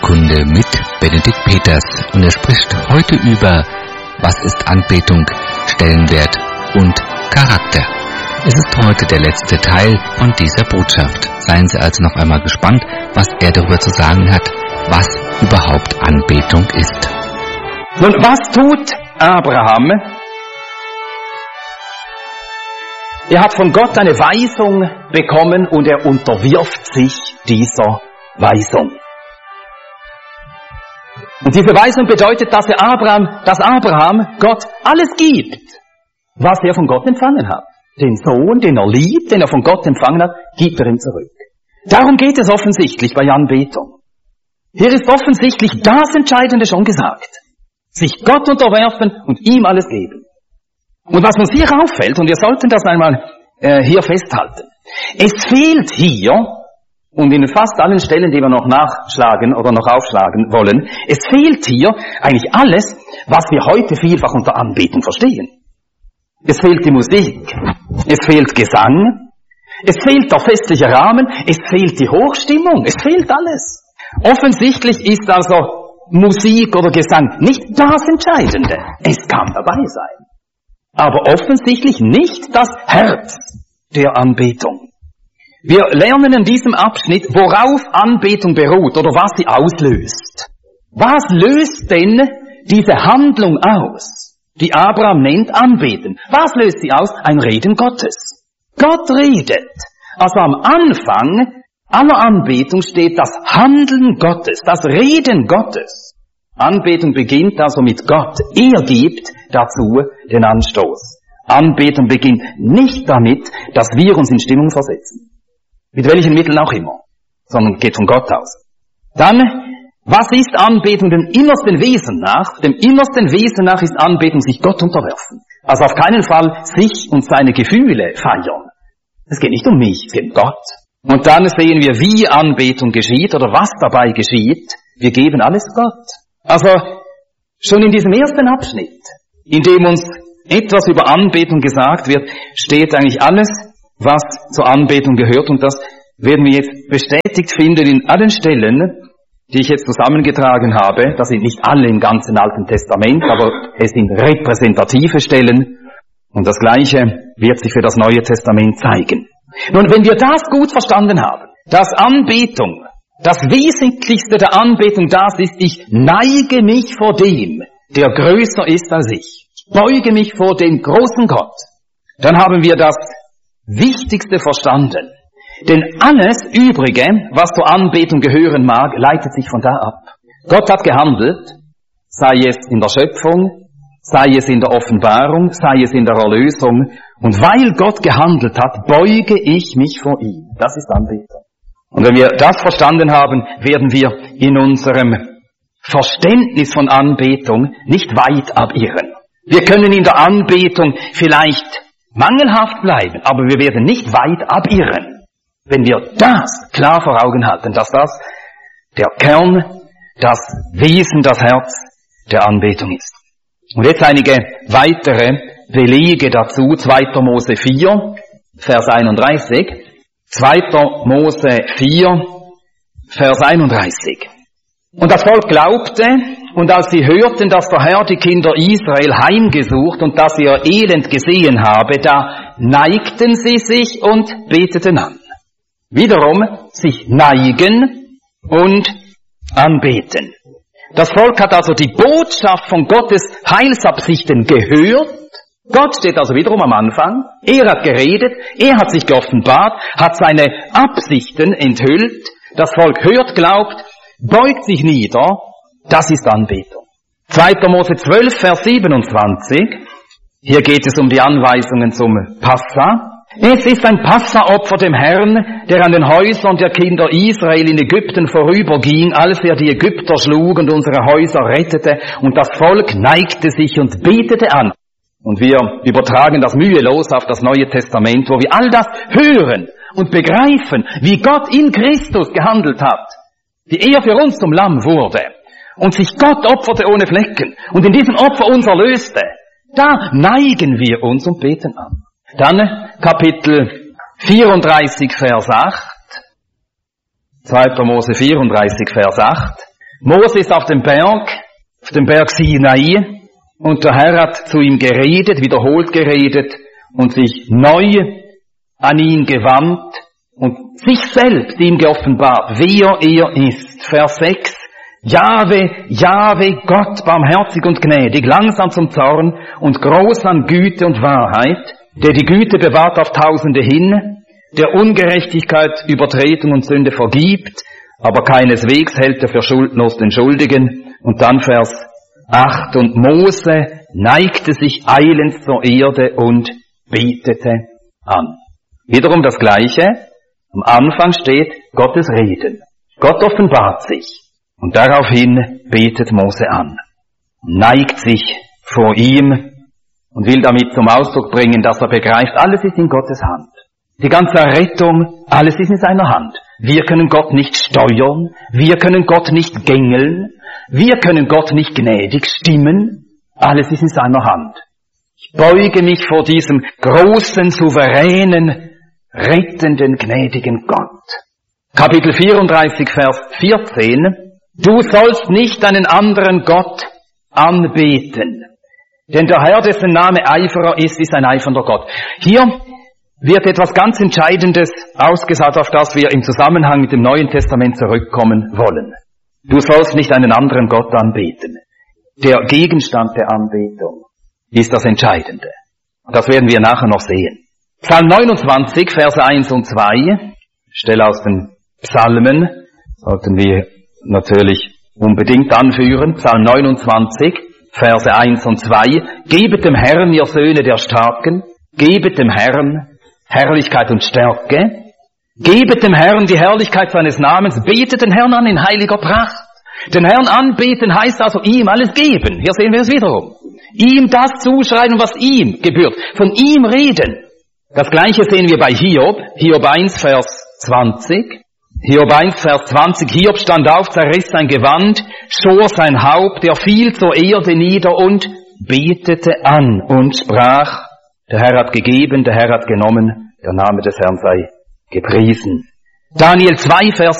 Bibelstunde mit Benedikt Peters und er spricht heute über was ist Anbetung, Stellenwert und Charakter. Es ist heute der letzte Teil von dieser Botschaft. Seien Sie also noch einmal gespannt, was er darüber zu sagen hat, was überhaupt Anbetung ist. Nun, was tut Abraham? Er hat von Gott eine Weisung bekommen und er unterwirft sich dieser Weisung. Und diese Weisung bedeutet, dass Abraham Gott alles gibt, was er von Gott empfangen hat. Den Sohn, den er liebt, den er von Gott empfangen hat, gibt er ihm zurück. Darum geht es offensichtlich bei Anbetung. Hier ist offensichtlich das Entscheidende schon gesagt. Sich Gott unterwerfen und ihm alles geben. Und was uns hier auffällt, und wir sollten das einmal hier festhalten, es fehlt hier, und in fast allen Stellen, die wir noch nachschlagen oder noch aufschlagen wollen, es fehlt hier eigentlich alles, was wir heute vielfach unter Anbetung verstehen. Es fehlt die Musik, es fehlt Gesang, es fehlt der festliche Rahmen, es fehlt die Hochstimmung, es fehlt alles. Offensichtlich ist also Musik oder Gesang nicht das Entscheidende. Es kann dabei sein. Aber offensichtlich nicht das Herz der Anbetung. Wir lernen in diesem Abschnitt, worauf Anbetung beruht oder was sie auslöst. Was löst denn diese Handlung aus, die Abraham nennt Anbeten? Was löst sie aus? Ein Reden Gottes. Gott redet. Also am Anfang aller Anbetung steht das Handeln Gottes, das Reden Gottes. Anbetung beginnt also mit Gott. Er gibt dazu den Anstoß. Anbetung beginnt nicht damit, dass wir uns in Stimmung versetzen. Mit welchen Mitteln auch immer. Sondern geht von Gott aus. Dann, was ist Anbetung dem innersten Wesen nach? Dem innersten Wesen nach ist Anbetung sich Gott unterwerfen. Also auf keinen Fall sich und seine Gefühle feiern. Es geht nicht um mich, es geht um Gott. Und dann sehen wir, wie Anbetung geschieht oder was dabei geschieht. Wir geben alles Gott. Also schon in diesem ersten Abschnitt, in dem uns etwas über Anbetung gesagt wird, steht eigentlich alles, was zur Anbetung gehört. Und das werden wir jetzt bestätigt finden in allen Stellen, die ich jetzt zusammengetragen habe. Das sind nicht alle im ganzen Alten Testament, aber es sind repräsentative Stellen. Und das Gleiche wird sich für das Neue Testament zeigen. Nun, wenn wir das gut verstanden haben, dass Anbetung, das Wesentlichste der Anbetung das ist, ich neige mich vor dem, der größer ist als ich. Ich beuge mich vor dem großen Gott. Dann haben wir das Wichtigste verstanden. Denn alles Übrige, was zur Anbetung gehören mag, leitet sich von da ab. Gott hat gehandelt, sei es in der Schöpfung, sei es in der Offenbarung, sei es in der Erlösung. Und weil Gott gehandelt hat, beuge ich mich vor ihm. Das ist Anbetung. Und wenn wir das verstanden haben, werden wir in unserem Verständnis von Anbetung nicht weit abirren. Wir können in der Anbetung vielleicht mangelhaft bleiben, aber wir werden nicht weit abirren, wenn wir das klar vor Augen halten, dass das der Kern, das Wesen, das Herz der Anbetung ist. Und jetzt einige weitere Belege dazu. 2. Mose 4, Vers 31. 2. Mose 4, Vers 31. Und das Volk glaubte, und als sie hörten, dass der Herr die Kinder Israel heimgesucht und dass sie ihr Elend gesehen habe, da neigten sie sich und beteten an. Wiederum sich neigen und anbeten. Das Volk hat also die Botschaft von Gottes Heilsabsichten gehört. Gott steht also wiederum am Anfang. Er hat geredet, er hat sich geoffenbart, hat seine Absichten enthüllt. Das Volk hört, glaubt, beugt sich nieder. Das ist Anbetung. 2. Mose 12, Vers 27. Hier geht es um die Anweisungen zum Passa. Es ist ein Passaopfer dem Herrn, der an den Häusern der Kinder Israel in Ägypten vorüberging, als er die Ägypter schlug und unsere Häuser rettete. Und das Volk neigte sich und betete an. Und wir übertragen das mühelos auf das Neue Testament, wo wir all das hören und begreifen, wie Gott in Christus gehandelt hat, wie er für uns zum Lamm wurde und sich Gott opferte ohne Flecken und in diesem Opfer uns erlöste. Da neigen wir uns und beten an. Dann Kapitel 34, Vers 8. 2. Mose 34, Vers 8. Mose ist auf dem Berg Sinai, und der Herr hat zu ihm geredet, wiederholt geredet und sich neu an ihn gewandt und sich selbst ihm geoffenbart, wer er ist. Vers 6. Jahwe, Jahwe, Gott, barmherzig und gnädig, langsam zum Zorn und groß an Güte und Wahrheit, der die Güte bewahrt auf Tausende hin, der Ungerechtigkeit, Übertretung und Sünde vergibt, aber keineswegs hält er für schuldlos den Schuldigen. Und dann Vers 8. Und Mose neigte sich eilends zur Erde und betete an. Wiederum das Gleiche. Am Anfang steht Gottes Reden. Gott offenbart sich. Und daraufhin betet Mose an. Neigt sich vor ihm und will damit zum Ausdruck bringen, dass er begreift, alles ist in Gottes Hand. Die ganze Errettung, alles ist in seiner Hand. Wir können Gott nicht steuern, wir können Gott nicht gängeln, wir können Gott nicht gnädig stimmen, alles ist in seiner Hand. Ich beuge mich vor diesem großen, souveränen, rettenden, gnädigen Gott. Kapitel 34, Vers 14. Du sollst nicht einen anderen Gott anbeten, denn der Herr, dessen Name Eiferer ist ein eifernder Gott. Hier wird etwas ganz Entscheidendes ausgesagt, auf das wir im Zusammenhang mit dem Neuen Testament zurückkommen wollen. Du sollst nicht einen anderen Gott anbeten. Der Gegenstand der Anbetung ist das Entscheidende. Das werden wir nachher noch sehen. Psalm 29, Verse 1 und 2, Stelle aus den Psalmen, sollten wir natürlich unbedingt anführen. Psalm 29, Verse 1 und 2. Gebet dem Herrn, ihr Söhne der Starken, gebet dem Herrn Herrlichkeit und Stärke. Gebet dem Herrn die Herrlichkeit seines Namens, betet den Herrn an in heiliger Pracht. Den Herrn anbeten heißt also ihm alles geben. Hier sehen wir es wiederum. Ihm das zuschreiben, was ihm gebührt. Von ihm reden. Das Gleiche sehen wir bei Hiob. Hiob 1, Vers 20. Hiob 1, Vers 20. Hiob stand auf, zerriss sein Gewand, schor sein Haupt, er fiel zur Erde nieder und betete an und sprach, der Herr hat gegeben, der Herr hat genommen, der Name des Herrn sei gepriesen. Daniel 2, Vers